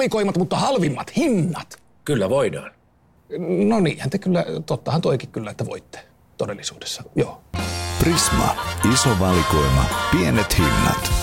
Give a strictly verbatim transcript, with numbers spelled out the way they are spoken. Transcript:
valikoimat, mutta halvimmat hinnat. Kyllä voidaan. No niinhän te kyllä, tottahan toikin kyllä, että voitte todellisuudessa, joo. Prisma, iso valikoima, pienet hinnat.